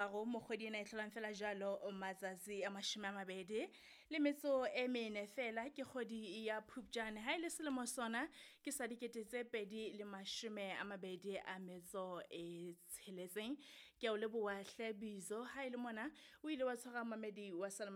boraro mo kgweding e hlolang fela jalo matsatsi a 20 le metso e mene fela ke kgwedi ya Phupjane ha ile selemo sona ke sa 2026 ke a o leboha hle Bizo ha ile mona o ile wa tshwara mamedi wa